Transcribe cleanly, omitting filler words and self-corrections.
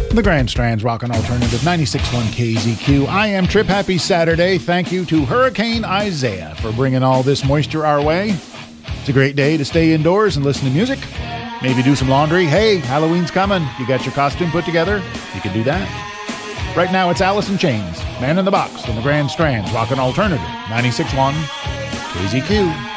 The Grand Strand's Rockin' Alternative 96.1 KZQ. I am Trip. Happy Saturday. Thank you to Hurricane Isaiah for bringing all this moisture our way. It's a great day to stay indoors and listen to music. Maybe do some laundry. Hey, Halloween's coming. You got your costume put together? You can do that. Right now it's Alice in Chains, Man in the Box, on the Grand Strand's Rockin' Alternative 96.1 KZQ.